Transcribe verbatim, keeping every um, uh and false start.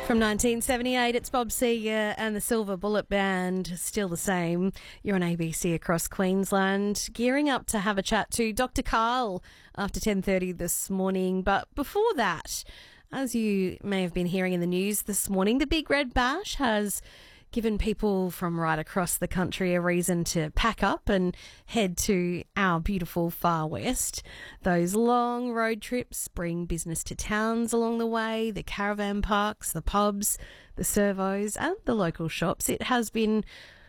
From nineteen seventy-eight, it's Bob Seger and the Silver Bullet Band, still the same. You're on A B C across Queensland, gearing up to have a chat to Doctor Karl after ten thirty this morning. But before that, as you may have been hearing in the news this morning, the Big Red Bash has given people from right across the country a reason to pack up and head to our beautiful far west. Those long road trips bring business to towns along the way, the caravan parks, the pubs, the servos and the local shops. It has been